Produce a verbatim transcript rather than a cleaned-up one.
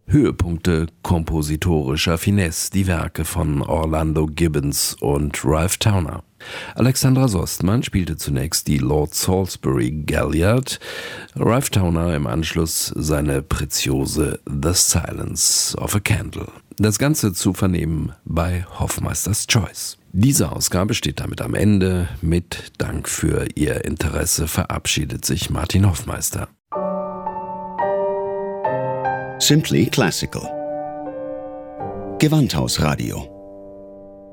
Höhepunkte kompositorischer Finesse, die Werke von Orlando Gibbons und Ralph Towner. Alexandra Sostmann spielte zunächst die Lord Salisbury Galliard, Ralph Towner im Anschluss seine Preziose The Silence of a Candle. Das Ganze zu vernehmen bei Hoffmeisters Choice. Diese Ausgabe steht damit am Ende. Mit Dank für Ihr Interesse verabschiedet sich Martin Hoffmeister. Simply Classical. Gewandhausradio.